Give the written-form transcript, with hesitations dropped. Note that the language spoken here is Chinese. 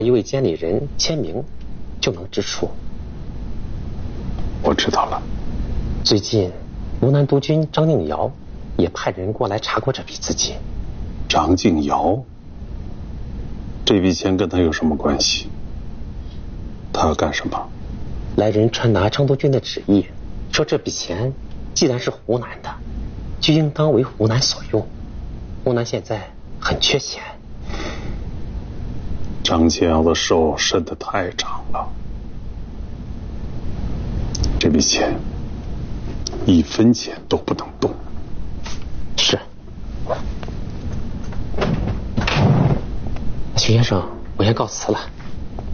一位监理人签名就能支出。 我知道了。 最近湖南督军张敬尧也派人过来查过这笔资金。 张敬尧？这笔钱跟他有什么关系？他要干什么？ 来人传达张督军的旨意，说这笔钱既然是湖南的，就应当为湖南所用。湖南现在很缺钱。 张敬尧的手伸得太长了，这笔钱1分钱都不能动。 是。徐先生，我先告辞了。